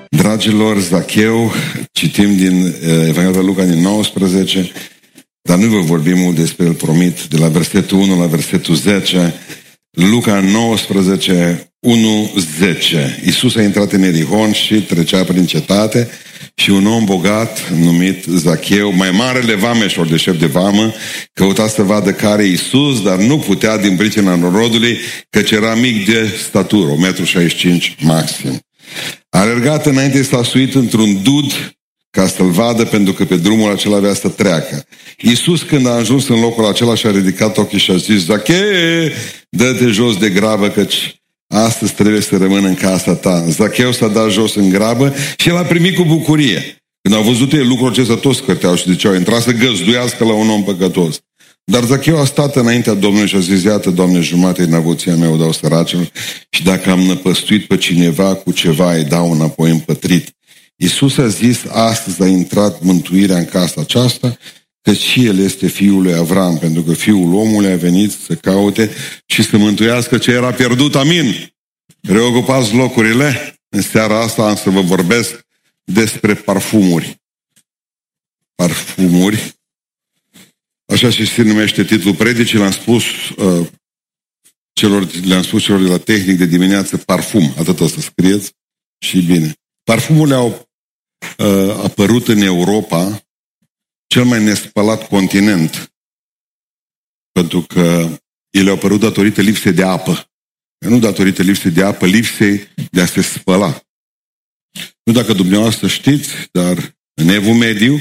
Dragilor, Zacheu, citim din Evanghelia Luca din 19, dar nu vă vorbim mult despre el, promit, de la versetul 1 la versetul 10, Luca 19, 1-10. Iisus a intrat în Ierihon și trecea prin cetate și un om bogat numit Zacheu, mai marele vameșor de șef de vamă, căuta să vadă care e Iisus, dar nu putea din pricina norodului, căci era mic de statură, 1,65 m maxim. A alergat înainte, s-a suit într-un dud ca să-l vadă, pentru că pe drumul acela avea să treacă. Iisus, când a ajuns în locul acela, și-a ridicat ochii și a zis: Zacheu, dă-te jos de grabă, căci astăzi trebuie să rămân în casa ta. Zacheu s-a dat jos în grabă și el a primit cu bucurie. Când au văzut ei lucrul acesta, toți scăteau și ziceau: intrat să găzduiască la un om păcătos. Dar Zacheu a stat înaintea Domnului și a zis: iată, Doamne, jumate din avuția mea o dau săracilor și dacă am năpăstuit pe cineva cu ceva, îi dau înapoi împătrit. Iisus a zis: astăzi a intrat mântuirea în casa aceasta, că și el este fiul lui Avram, pentru că Fiul omului a venit să caute și să mântuiască ce era pierdut. Amin. Reocupați locurile. În seara asta am să vă vorbesc despre parfumuri. Parfumuri. Așa și se numește titlul predicii. Le-am spus celor de la tehnic de dimineață: parfum. Atât o să scrieți și bine. Parfumurile au apărut în Europa, cel mai nespălat continent, pentru că ele au apărut datorită lipsei de apă. Nu datorită lipsei de apă, lipsei de a se spăla. Nu dacă dumneavoastră știți, dar în Evul Mediu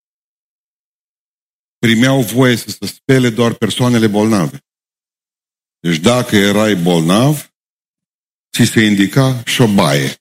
primeau voie să se spele doar persoanele bolnave. Deci dacă erai bolnav, ți se indica și o baie.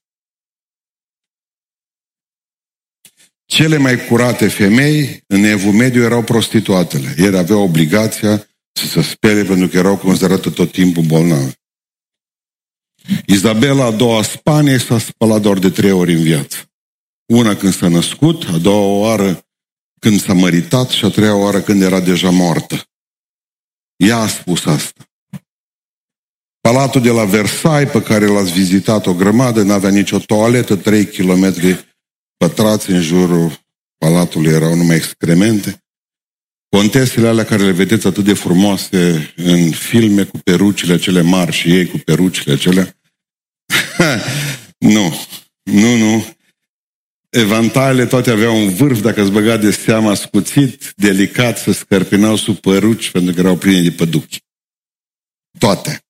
Cele mai curate femei în Evul Mediu erau prostituatele. Ele aveau obligația să se spele pentru că erau considerate tot timpul bolnave. Izabela a doua Spaniei s-a spălat doar de 3 ori în viață. Una când s-a născut, a doua oară când s-a măritat și a treia oară când era deja moartă. Ea a spus asta. Palatul de la Versailles, pe care l-ați vizitat o grămadă, n-avea nicio toaletă, 3 kilometri pătrați în jurul palatului erau numai excremente. Contesele alea care le vedeți atât de frumoase în filme cu perucile cele mari și ei cu perucile acelea. Nu. Evantaiele toate aveau un vârf, dacă îți băga de seama, scuțit, delicat, se scărpinau sub păruci pentru că erau pline de păduchi. Toate.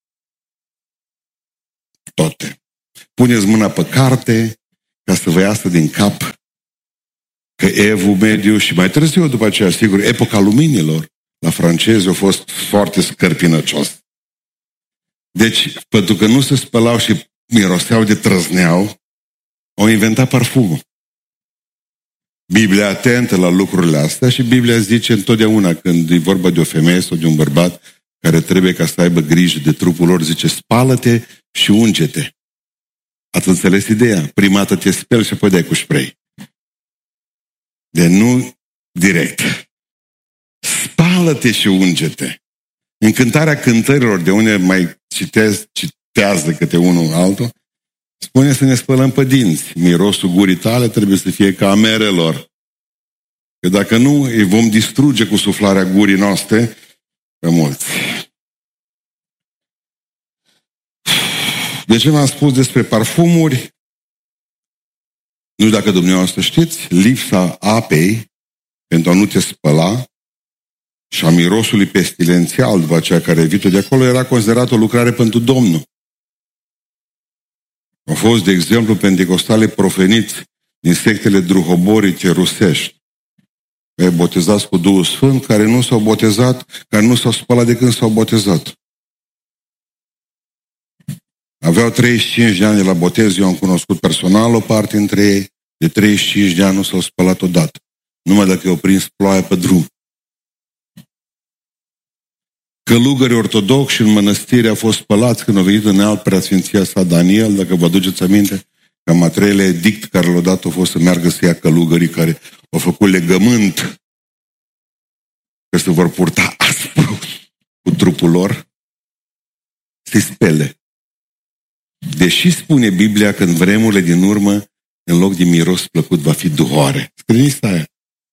Puneți mâna pe carte ca să vă iasă din cap că Evul Mediu și mai târziu, după aceea, sigur, epoca luminilor la francezi a fost foarte scărpinăcios. Deci, pentru că nu se spălau și miroseau de trăzneau, au inventat parfumul. Biblia atentă la lucrurile astea și Biblia zice întotdeauna când e vorba de o femeie sau de un bărbat care trebuie ca să aibă grijă de trupul lor, zice: spală-te și unge-te. Ați înțeles ideea? Prima dată te speli și apoi dai cu spray. De nu direct. Spală-te și unge-te. În Cântarea Cântărilor, de unde mai citează câte unul altul, spune să ne spălăm pe dinți. Mirosul gurii tale trebuie să fie ca a merelor. Că dacă nu, îi vom distruge cu suflarea gurii noastre pe mulți. De ce v-am spus despre parfumuri? Nu știu dacă dumneavoastră știți, lipsa apei pentru a nu te spăla și a mirosului pestilențial după aceea care evită de acolo era considerată o lucrare pentru Domnul. Au fost, de exemplu, pentecostale profeniți din sectele druhoborice rusești, botezați cu Duhul Sfânt, care nu s-au botezat, care nu s-au spălat de când s-au botezat. Aveau 35 de ani de la botez, eu am cunoscut personal o parte dintre ei, de 35 de ani nu s-au spălat odată, numai dacă i-au prins ploaia pe drum. Călugării ortodoxi în mănăstire au fost spălați când au venit în alt preasfinția sa Daniel, dacă vă aduceți aminte, cam a treilea edict care l-a dat a fost să meargă să ia călugării care au făcut legământ că se vor purta aspru cu trupul lor, să-i spele. Deși spune Biblia că în vremurile din urmă în loc de miros plăcut, va fi duhoare. Scrie aia.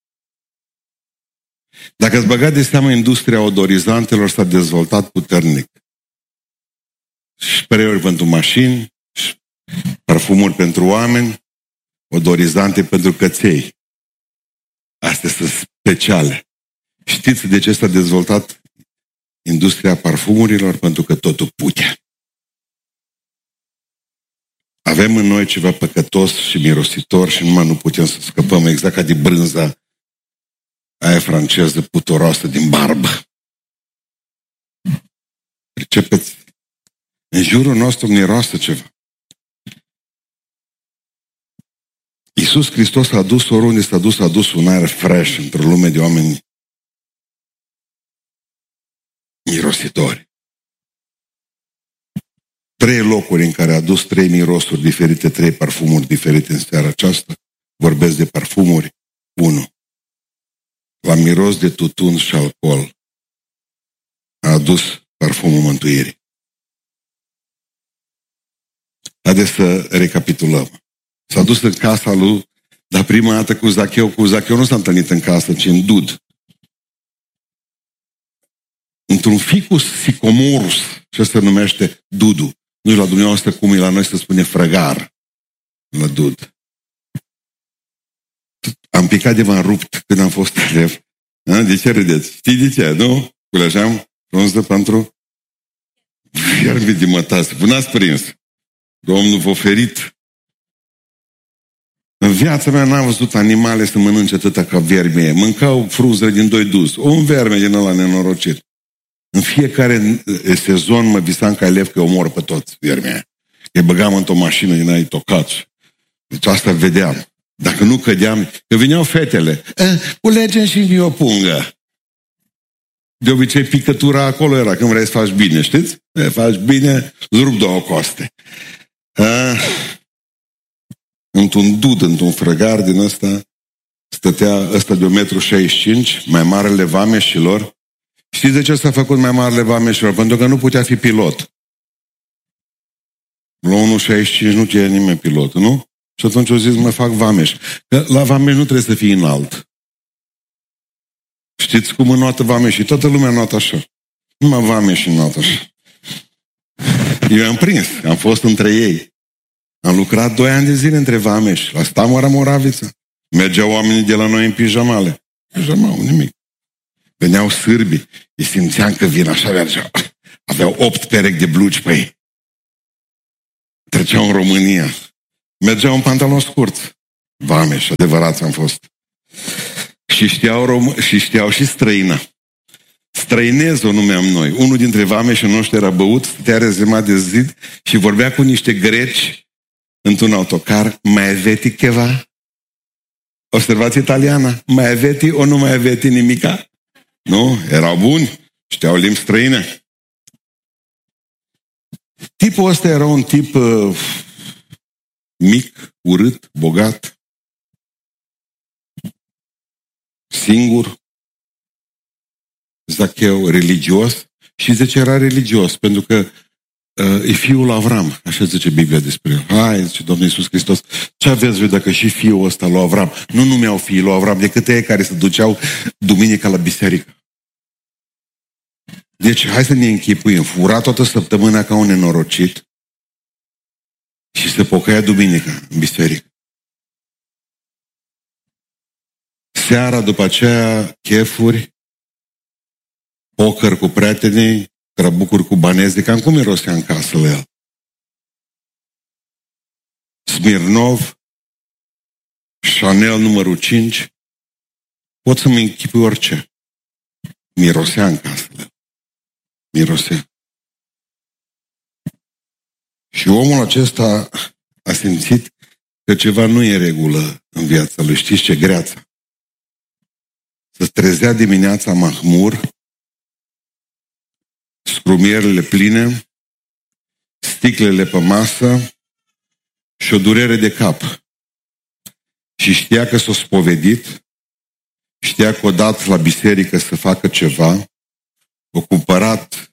Dacă ați băgat de seamă, industria odorizantelor s-a dezvoltat puternic. Spray-uri pentru mașini, parfumuri pentru oameni, odorizante pentru căței. Astea sunt speciale. Știți de ce s-a dezvoltat industria parfumurilor? Pentru că totul putea. Avem în noi ceva păcătos și mirositor și numai nu putem să scăpăm, exact ca de brânza aia franceză putoroasă din barbă. Pricepeți? În jurul nostru miroasă ceva. Iisus Hristos a dus oriunde s-a dus un aer fresh într-o lume de oameni mirositori. 3 locuri în care a dus 3 mirosuri diferite, 3 parfumuri diferite în seara aceasta. Vorbesc de parfumuri. 1. La miros de tutun și alcool a adus parfumul mântuirii. Haideți să recapitulăm. S-a dus în casa lui, dar prima dată cu Zacheu. Cu Zacheu nu s-a întâlnit în casă, ci în dud. Într-un ficus sicomorus, ce se numește dudu. Nu știu la dumneavoastră cum e la noi se spune frăgar. La dud. Am picat de m-am rupt când am fost elev. De ce râdeți? Știi de ce, nu? Culegeam frunză pentru viermi de mătase. Până ați prins. Domnul v-a ferit. În viața mea n-am văzut animale să mănânce atâta ca viermie. Mâncau frunzele din 2 dus. Un verme din ăla nenorocit. În fiecare sezon mă visam ca elev că omor pe toți viermea. Îi băgam într-o mașină din aia tocați. Deci asta vedeam. Dacă nu cădeam, că veneau fetele. Culegem și o pungă. De obicei picătura acolo era când vrei să faci bine, știți? Faci bine, îți rup 2 coste. Într-un dud, într-un frăgar din ăsta, stătea ăsta de 1,65 m, mai marele vameșilor. Știți de ce s-a făcut mai marele vameșilor? Pentru că nu putea fi pilot. La 1,65 nu e nimeni pilot, nu? Și atunci au zis, mă fac vameș. Că la vameș nu trebuie să fii înalt. Știți cum înnoată vameșii? Toată lumea înnoată așa. Numai vameșii înnoată așa. Eu am prins, am fost între ei. Am lucrat 2 ani de zile între vameși, la Stamăra Moravița. Mergeau oamenii de la noi în pijamale. Pijamau, nimic. Veneau sârbii, îi simțeam că vin așa, mergeau. Aveau 8 perechi de blugi pe ei. Treceau în România. Mergeau în pantaloni scurți. Vameși, adevărați am fost. Și știau și străina. Străinez o numeam noi. Unul dintre vameșii noștri era băut, stătea rezemat de zid și vorbea cu niște greci într-un autocar. Mai aveti ceva? Observați italiana. Mai aveti o nu mai aveti nimica? Nu? Erau buni. Știau limbi străine. Tipul ăsta era un tip mic, urât, bogat, singur, Zacheu, religios. Și zice, era religios, pentru că e fiul lui Avram, așa zice Biblia despre el. Hai, zice Domnul Iisus Hristos, ce aveți voi dacă și fiul ăsta lui Avram? Nu numeau fiii lui Avram, decât ei care se duceau duminica la biserică. Deci, hai să ne închipuim, fura toată săptămâna ca un nenorocit și se pocăia duminica în biserică. Seara după aceea, chefuri, poker cu prietenii, trăbucuri cu banezi, cam cum irosea în casă la el. Smirnov, Chanel numărul 5, pot să-mi închipui orice. Mirosea în casă la el. Mirosea. Și omul acesta a simțit că ceva nu e în regulă în viața lui. Știți ce? Greața. Se trezea dimineața mahmur, scrumierele pline, sticlele pe masă și o durere de cap. Și știa că s-a spovedit, știa că o dat la biserică să facă ceva, a cumpărat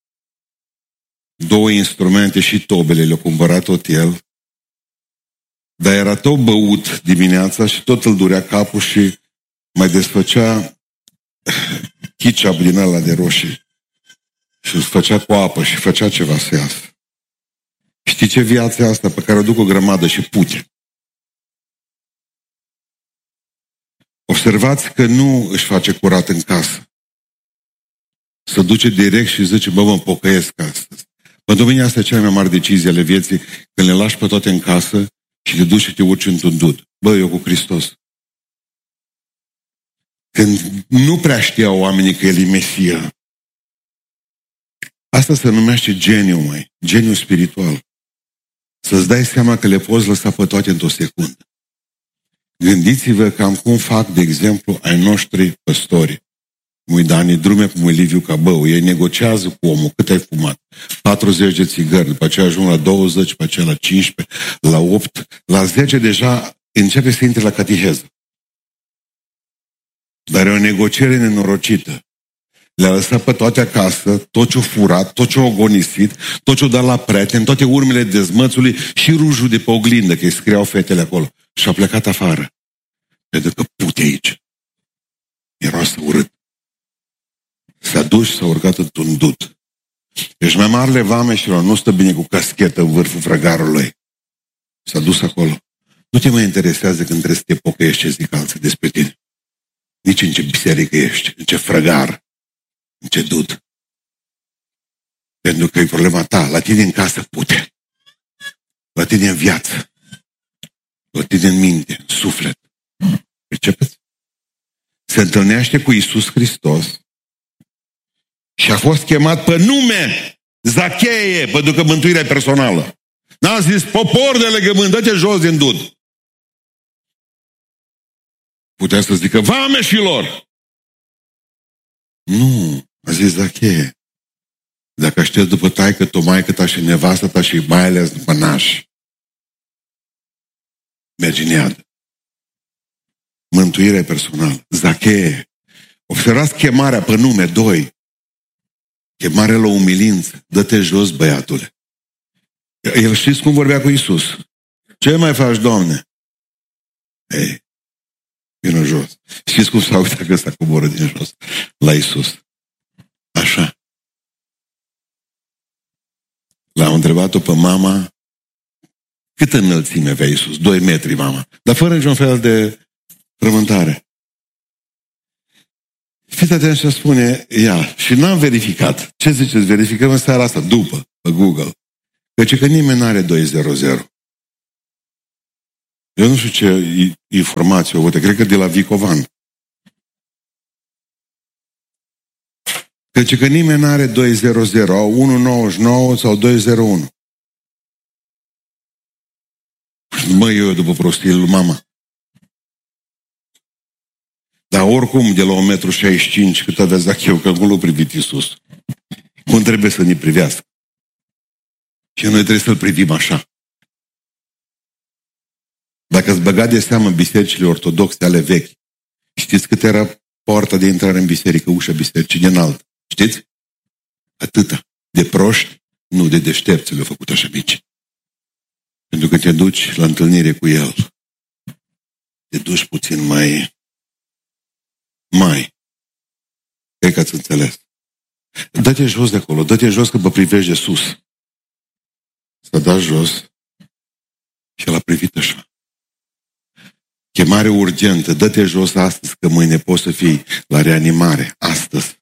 2 instrumente și tobele, le-a cumpărat tot el Dar era tot băut dimineața și tot îl durea capul și mai desfăcea ketchup din ăla de roșii. Și îl făcea cu apă și făcea ceva să iasă. Știi ce viață e asta pe care o duc o grămadă și pute? Observați că nu își face curat în casă. Se duce direct și zice, bă, mă pocăiesc astăzi. Pentru mine asta e cea mai mare decizie ale vieții, când le lași pe toate în casă și te duci și te urci într-un dud. Bă, eu cu Hristos. Când nu prea știau oamenii că El e Mesia. Asta se numește geniu, măi. Geniu spiritual. Să-ți dai seama că le poți lăsa pe toate într-o secundă. Gândiți-vă cam cum fac, de exemplu, ai noștri păstori. Cum e Dani Drume, cum e Liviu Cabău. Ei negociază cu omul. Cât ai fumat? 40 de țigări. După aceea ajung la 20, după aceea la 15, la 8. La 10 deja începe să intre la cateheză. Dar e o negociere nenorocită. Le-a lăsat pe toate acasă, tot ce-o furat, tot ce-o agonisit, tot ce-o dat la prieten, toate urmele dezmățului și rujul de pe oglindă, că îi scriau fetele acolo. Și a plecat afară. Pentru că pute aici. Miroase urât. S-a dus și s-a urcat într-un dud. Deci mai marele vameșilor nu stă bine cu caschetă în vârful frăgarului. S-a dus acolo. Nu te mai interesează când trebuie să te pocăiești ce zic alții despre tine. Nici în ce biserică ești, în ce frăgar, în ce dud. Pentru că e problema ta. La tine în casă pute. La tine în viață. La tine în minte, în suflet. Percepeți? Se întâlnește cu Iisus Hristos și a fost chemat pe nume Zacheie, pentru că mântuirea e personală. N-a zis, popor de legământ, dă-te jos din dud. Putea să zică, vameșilor! Nu, a zis Zacheie. Dacă aștept după taică, tu, maică ta și nevastă ta și mai ales după nași, mergi în iad. Mântuirea personală. Zacheie. Observați chemarea pe nume, 2. Chemarea la umilință. Dă-te jos, băiatule. El știți cum vorbea cu Iisus? Ce mai faci, Doamne? Ei, vină jos. Știți cum s-a uitat că ăsta coboră din jos la Iisus? Așa. L-a întrebat-o pe mama cât înălțime avea Iisus? 2 metri, mama. Dar fără niciun fel de frământare. Fiți atenți ce spune ea. Și n-am verificat. Ce ziceți? Verificăm în seara asta, după, pe Google. Deci că nimeni n-are 200. Eu nu știu ce informație o văd. Cred că de la Vicovan. Deci că nimeni n-are 200. Au 199 sau 201. Mă, eu după prostie lui mama. Dar oricum, de la 1,65 m, cât avea Zacheu, că nu l-a privit Iisus. Cum trebuie să ne privească? Și noi trebuie să-L privim așa. Dacă ați băgat de seamă bisericile ortodoxe ale vechi, știți cât era poarta de intrare în biserică, ușa bisericii de înalt? Știți? Atâta. De proști, nu de deștepți le-au făcut așa mici. Pentru că te duci la întâlnire cu El. Te duci puțin mai. Cred că ați înțeles. Dă-te jos de acolo, dă-te jos că vă privești de sus. S-a dat jos și l-a privit așa. Chemare urgentă, dă-te jos astăzi, că mâine poți să fii la reanimare. Astăzi.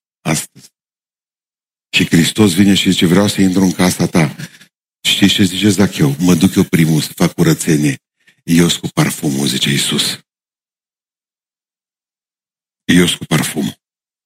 Și Hristos vine și zice, vreau să intru în casa ta. Știi ce zice Zacheu? Mă duc eu primul să fac curățenie. Eu cu parfumul, zice Iisus. Eu cu parfumul.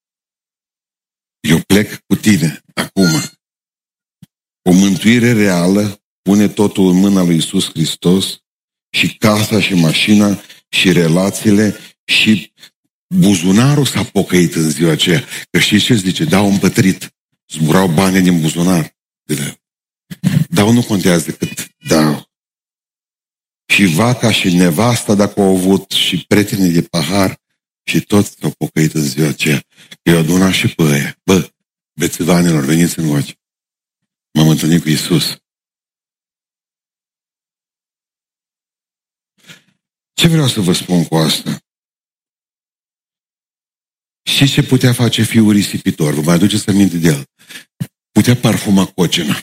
Eu plec cu tine acum. O mântuire reală pune totul în mâna lui Iisus Hristos și casa și mașina și relațiile și buzunarul s-a pocăit în ziua aceea. Că știți ce zice? Dau împătrit. Zburau bani din buzunar. Dau nu contează cât dau. Și vaca și nevasta dacă au avut și prietenii de pahar și toți s-au pocăit în ziua aceea. Eu adunat și pe aia. Bă, bețivanilor, veniți în ochi. M-am întâlnit cu Iisus. Ce vreau să vă spun cu asta? Și ce putea face fiul risipitor? Vă mai aduceți aminte de el? Putea parfuma cocina.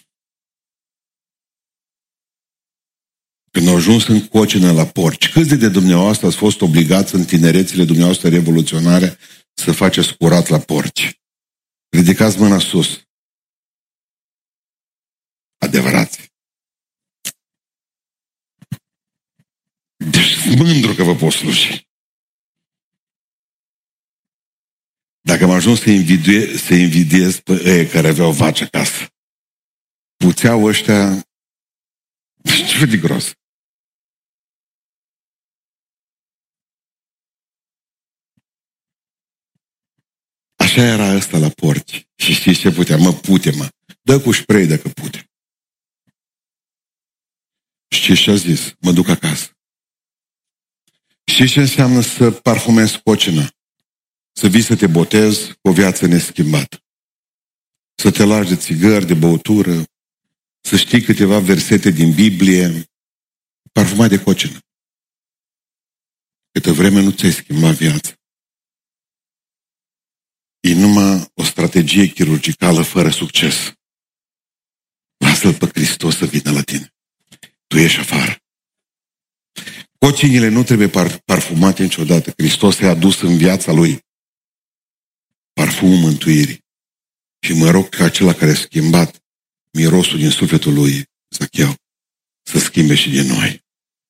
Când au ajuns în cocină la porci, câți de dumneavoastră ați fost obligați în tinerețile dumneavoastră revoluționare să faceți curat la porci? Ridicați mâna sus. Adevărați. Deci sunt mândru că vă pot sluji. Dacă am ajuns să invidiez pe ei care aveau vaci acasă, puțeau ăștia ce de gros. Așa era ăsta la porci. Și știți ce putea? Mă, pute-mă. Dă cu spray dacă pute. Știți ce a zis? Mă duc acasă. Știți ce înseamnă să parfumezi cocina? Să vii să te botezi cu o viață neschimbată. Să te lași de țigări, de băutură, să știi câteva versete din Biblie, parfumat de cocină. Câtă vreme nu ți-ai schimbat viața. E numai o strategie chirurgicală fără succes. Lasă-L pe Hristos să vină la tine. Tu ești afară. Cocinile nu trebuie parfumate niciodată. Hristos i-a adus în viața Lui parfumul mântuirii. Și mă rog ca acela care a schimbat mirosul din sufletul lui, Zacheu, să schimbe și din noi.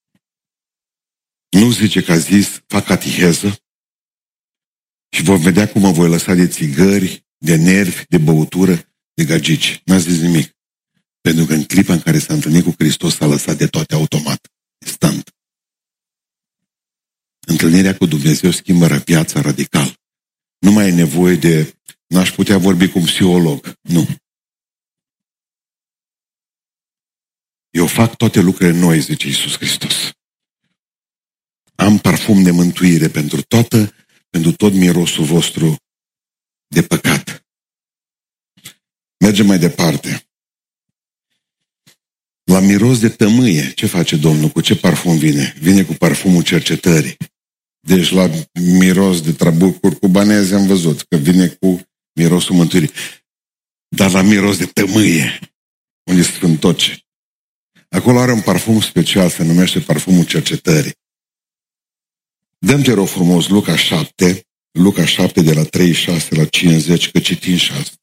Nu zice că a zis, fac catiheză și vom vedea cum mă voi lăsa de țigări, de nervi, de băutură, de gagici. N-a zis nimic. Pentru că în clipa în care s-a întâlnit cu Hristos s-a lăsat de toate automat, instant. Întâlnirea cu Dumnezeu schimbă viața radical. Nu mai e nevoie de, n-aș putea vorbi cu un psiholog. Nu. Eu fac toate lucrurile noi, zice Iisus Hristos. Am parfum de mântuire pentru tot mirosul vostru de păcat. Mergem mai departe. La miros de tămâie, ce face Domnul? Cu ce parfum vine? Vine cu parfumul cercetării. Deci la miros de trabucuri cubaneze am văzut că vine cu mirosul mântuirii. Dar la miros de tămâie, unde sunt toci. Acolo are un parfum special, se numește parfumul cercetării. Dăm te rog frumos Luca 7 de la 36 la 50, că citim și asta.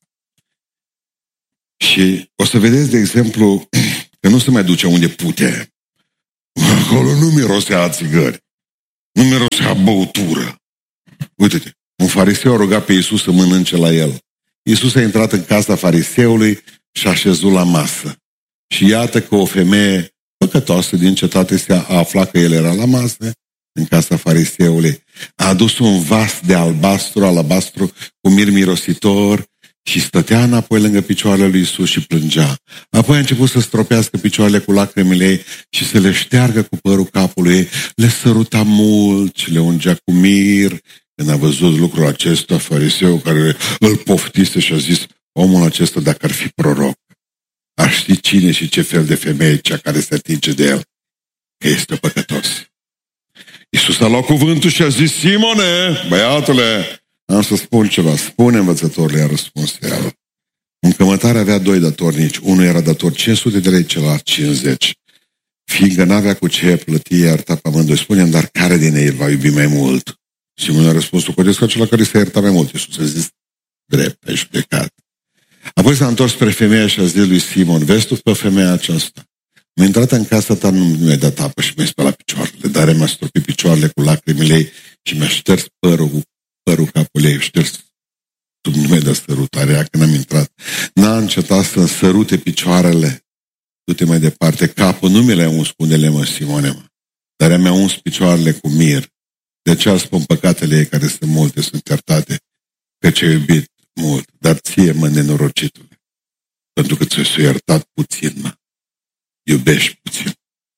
Și o să vedeți, de exemplu, că nu se mai duce unde pute. Acolo nu mirosea țigări. Nu mirosea băutură. Uite-te, un fariseu a rugat pe Iisus să mănânce la el. Iisus a intrat în casa fariseului și a așezut la masă. Și iată că o femeie păcătoasă din cetate se afla că el era la masă în casa fariseului. A adus un vas de alabastru cu mir mirositor și stătea înapoi lângă picioarele lui Iisus și plângea. Apoi a început să stropească picioarele cu lacrimile ei și să le șteargă cu părul capului ei. Le săruta mult și le ungea cu mir. Când a văzut lucrul acesta, fariseu care îl poftise și a zis, omul acesta, dacă ar fi proroc, ar ști cine și ce fel de femeie cea care se atinge de el, că este păcătos. Iisus a luat cuvântul și a zis, Simone, băiatule, am să spun ceva. Spune, învățătorule, a răspuns el. Un cămătar avea 2 datornici. Unul era dator 500 de lei, celălalt 50. Fiindcă n-avea cu ce plăti, ierta pe amândoi. Spune-mi, dar care din ei îl va iubi mai mult? Simon a răspuns, tu codesc acela care s-a iertat mai mult. Iisus a zis, drept, ai judecat. Apoi s-a întors spre femeia și a zis lui Simon, vezi tu pe femeia aceasta? M-a intrat în casa ta, nu mi-a dat apă și mi-a spălat picioarele, dar mi-a stropit picioarele cu lacrimile ei și mi-a șters părul capului ei, șters sub nume de sărutare, când am intrat. N-a încetat să-mi sărute picioarele. Du-te mai departe, capul nu mi le-a uns cu unele, mă, Simone, mă. Dar mi-a uns picioarele cu mir. De aceea spun păcatele ei, care sunt multe, sunt iertate, că ce-ai iubit mult. Dar ție, mă, nenorocitule, pentru că ți-ai iertat puțin, mă. Iubești puțin.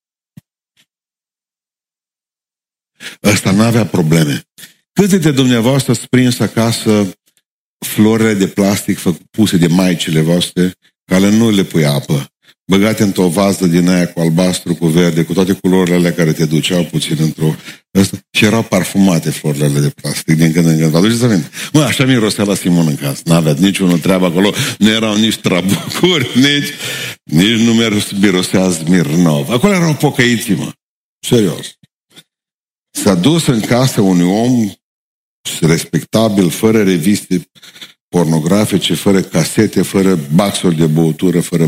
Ăsta n-avea probleme. Câte de dumneavoastră ați prins acasă florele de plastic puse de maicile voastre, care nu le pui apă, băgate într-o vază din aia cu albastru, cu verde, cu toate culorile alea care te duceau puțin într-o Și erau parfumate florile de plastic din când în când. Vă aduceți aminte? Așa mirosea la Simon în casă. N-avea niciunul treabă acolo. Nu erau nici trabucuri, nici nu mirosea Smirnov. Acolo erau pocăiții, mă. Serios. S-a dus în casă unui om respectabil, fără reviste pornografice, fără casete, fără baxuri de băutură, fără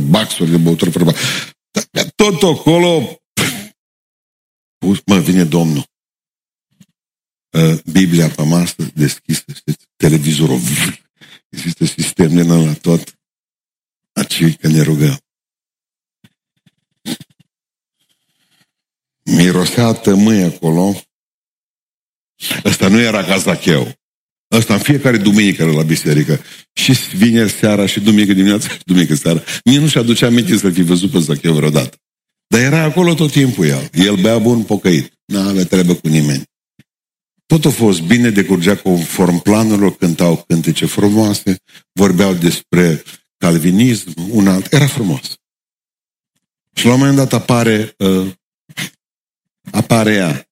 tot acolo. Mă, vine Domnul. Biblia pe masă deschisă, știți? Televizorul. Există sistem din ăla tot. Aci că ne rugăm. Mirosea tămâie acolo. Ăsta nu era ca Zacheu. Ăsta în fiecare duminică la biserică. Și vineri seara, și duminică dimineața, și duminică seara. Mie nu și aducea aminte să-l fi văzut pe Zacheu vreodată. Dar era acolo tot timpul el. El bea bun pocăit. N-avea treabă cu nimeni. Tot a fost bine, decurgea conform planurilor, cântau cântece frumoase, vorbeau despre calvinism, un alt. Era frumos. Și la un moment dat apare ea.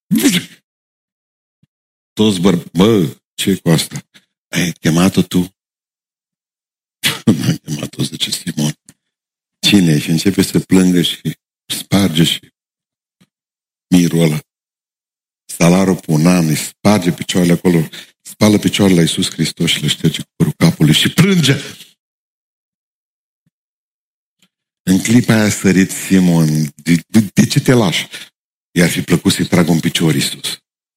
Toți bă, ce cu asta? Ai chemat-o tu? Nu am chemat-o, zice Simon. Cine e? Și începe să plângă și sparge și mirul ăla. Salarul pe un an, îi sparge picioarele acolo, spală picioarele la Iisus Hristos și le șterge cu părul capului și plânge. În clipa aia a sărit Simon. De ce te lași? I-ar fi plăcut să-i trag un picior Iisus.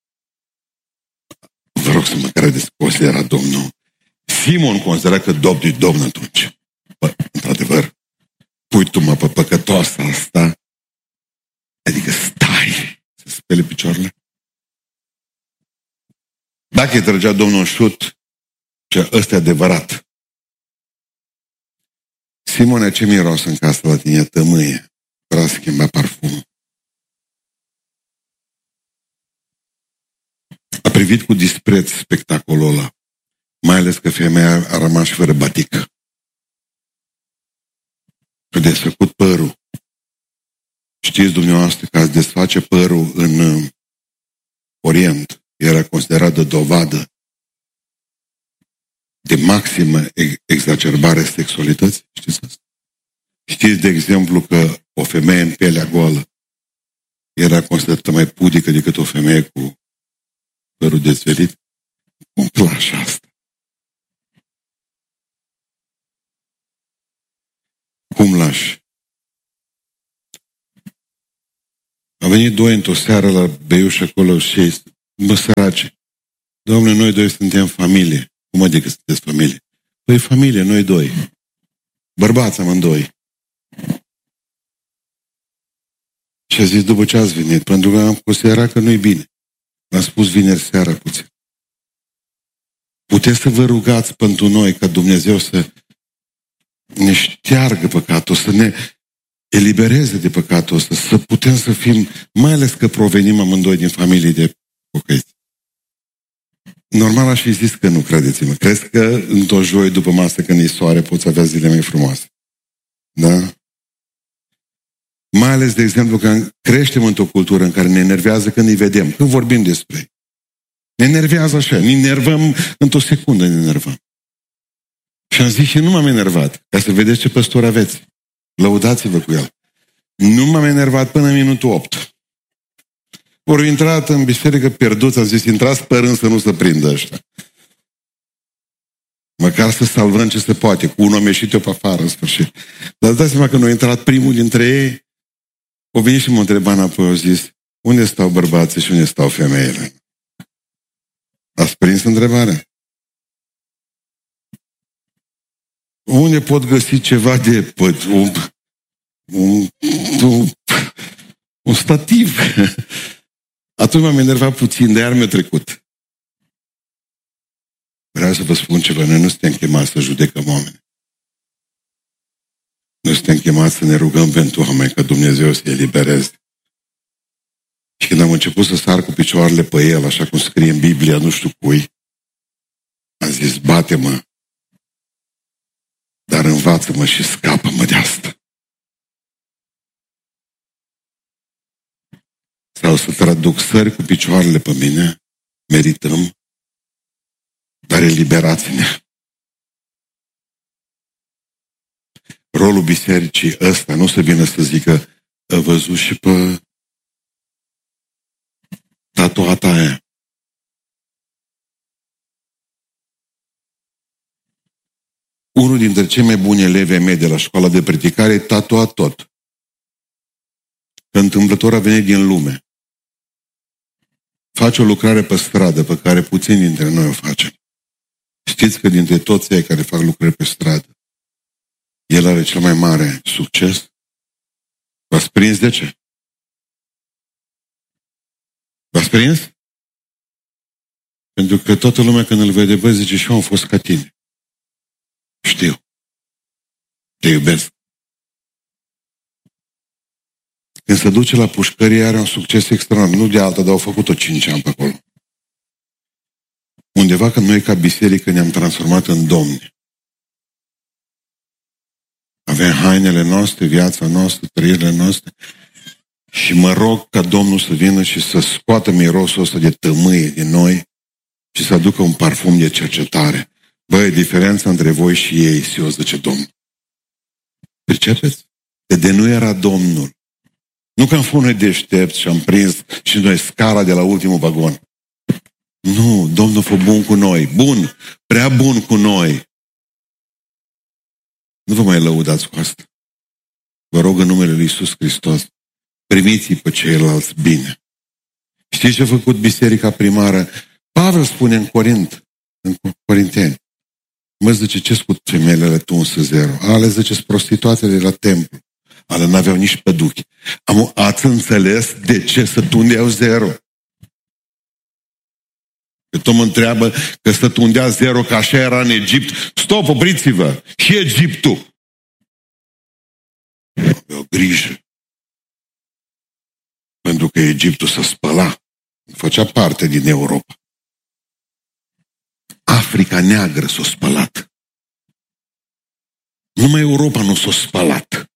Vă rog să mă credeți că era Domnul. Simon considera că Domnul e Domn atunci. Bă, într-adevăr, pui tu mă pe păcătoasa asta, adică stai să spele picioarele. Dacă îi trăgea Domnul în șut, ce ăsta e adevărat. Simone, ce miros în casă la tine? Tămâie. Vreau să schimba parfumul. A privit cu dispreț spectacolul ăla. Mai ales că femeia a rămas fără batică. Și desfăcut părul. Știți dumneavoastră că ați desface părul în Orient. Era considerat de dovadă de maximă exacerbare sexualității. Știți asta? Știți, de exemplu, că o femeie în pielea goală era considerată mai pudică decât o femeie cu părul dezvelit? Cum place asta? Cum lași? Au venit doi într-o seară la beiuș acolo și ei, bă, săraci, Doamne, noi doi suntem familie. Cum adică sunteți familie? Păi familie, noi doi. Bărbați amândoi. Și a zis, după ce ați venit? Pentru că am considerat că nu-i bine. V-am spus vineri seara puțin. Puteți să vă rugați pentru noi ca Dumnezeu să ne șteargă păcatul, să ne elibereze de păcatul ăsta, să putem să fim, mai ales că provenim amândoi din familie de pocăiți. Normal aș fi zis că nu, credeți-mă. Crezi că într-o joi după masă, când e soare, poți avea zile mai frumoase. Da? Mai ales, de exemplu, că creștem într-o cultură în care ne enervează când îi vedem, când vorbim despre ei. Ne enervează așa, ne enervăm într-o secundă, ne enervăm. Și am zis și nu m-am enervat, ca să vedeți ce păstor aveți. Lăudați-vă cu el. Nu m-am enervat până în minutul 8. Ori intrat în biserică pierduți, am zis, intrați părând să nu se prindă ăștia. Măcar să salvăm ce se poate. Cu un om ieșit eu pe afară, în sfârșit. Dar dați seama că nu a intrat primul dintre ei, o venit și mă întreba înapoi, au zis, unde stau bărbații și unde stau femeile? Ați prins întrebarea? Unde pot găsi ceva de un stativ? Atunci m-am enervat puțin, de iar mi-a trecut. Vreau să vă spun ceva, noi nu suntem chemați să judecăm oameni. Noi suntem chemați să ne rugăm pentru oameni, ca Dumnezeu să-i elibereze. Și când am început să sar cu picioarele pe el, așa cum scrie în Biblia, nu știu cui, am zis, bate-mă, dar învață-mă și scapă-mă de asta. sau să traduc sări cu picioarele pe mine, merităm, dar eliberați-ne. Rolul bisericii ăsta nu să vină să zică, a văzut și pe tatuata aia. Unul dintre cei mai buni elevi ai mei de la școala de predicare e tatuat tot. Că întâmplător a venit din lume. Face o lucrare pe stradă pe care puțini dintre noi o facem. Știți că dintre toți cei care fac lucrări pe stradă, el are cel mai mare succes? V-ați prins de ce? V-ați prins? Pentru că toată lumea când îl vede, bă, zice, și eu am fost ca tine. Știu. Te iubesc. Când se duce la pușcărie, are un succes extraordinar. Nu de alta, dar au făcut-o 5 ani pe acolo. Undeva când noi ca biserică ne-am transformat în domni. Avem hainele noastre, viața noastră, trăirile noastre. Și mă rog ca Domnul să vină și să scoată mirosul ăsta de tămâie din noi și să aducă un parfum de cercetare. Băi, diferența între voi și ei, Sios, zice Domnul. Pricepeți? De nu era Domnul. Nu că am fost noi deștepți și am prins și noi scara de la ultimul vagon. Nu, Domnul a fost bun cu noi. Bun, prea bun cu noi. Nu vă mai lăudați cu asta. Vă rog în numele Lui Iisus Hristos, primiți-i pe ceilalți bine. Știți ce a făcut biserica primară? Pavel spune în Corinteni. Mă zice, ce scut femeile tunse zero? Ale, zice, prostituatele de la templu. Ale n-aveau nici păduchi. Ați înțeles de ce să tundeau zero? Că tot mă întreabă că să tundea zero, că așa era în Egipt. Stop, opriți-vă! Și Egiptul! Aveau grijă. Pentru că Egiptul se spăla. Făcea parte din Europa. Africa neagră s-a spălat. Numai Europa nu s-a spălat.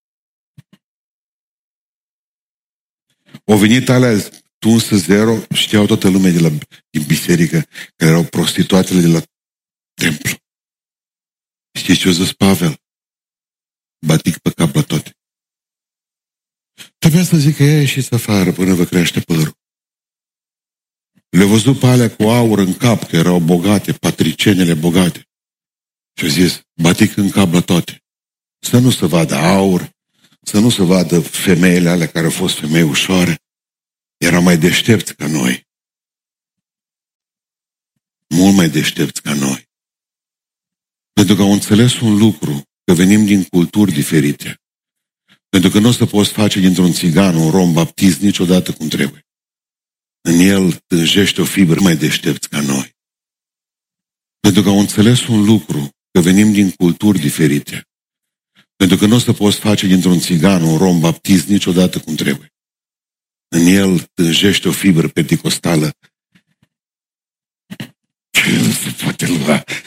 Au venit alea tunse zero, știau toată lumea din biserică, care erau prostituatele de la templu. Știți ce a zis Pavel? Batic pe cap la toate. Trebuia să zic că ea ieșiți afară până vă crește părul. Le-au văzut pe alea cu aur în cap, că erau bogate, patricenele bogate. Și au zis, batic în cap la toate. Să nu se vadă aur, să nu se vadă femeile alea care au fost femei ușoare. Erau mai deștepți ca noi. Mult mai deștepți ca noi. Pentru că au înțeles un lucru, că venim din culturi diferite. Pentru că nu o să poți face dintr-un țigan, un rom baptist niciodată cum trebuie. În el tânjește o fibră mai deștepți ca noi. Pentru că au înțeles un lucru, că venim din culturi diferite. Pentru că nu o să poți face dintr-un țigan, un rom baptist niciodată cum trebuie. În el tânjește o fibră penticostală. Ce nu se poate lua